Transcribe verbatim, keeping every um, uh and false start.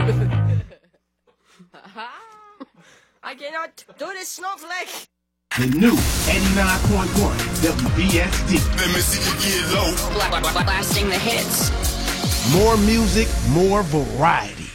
I cannot do this, snowflake. The new eighty-nine point one W B S D. Let me see you get low. Blasting the hits. More music, more variety.